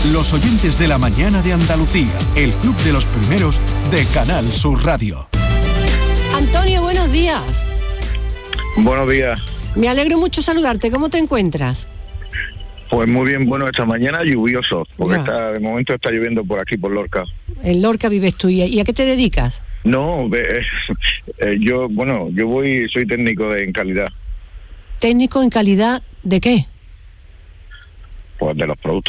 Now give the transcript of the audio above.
Los oyentes de la mañana de Andalucía, el club de los primeros de Canal Sur Radio. Antonio, buenos días. Buenos días. Me alegro mucho saludarte. ¿Cómo te encuentras? Pues muy bien, bueno, esta mañana lluvioso, porque de momento está lloviendo por aquí, por Lorca. En Lorca vives tú. ¿Y a qué te dedicas? No, yo soy técnico en calidad. ¿Técnico en calidad de qué? Pues de los productos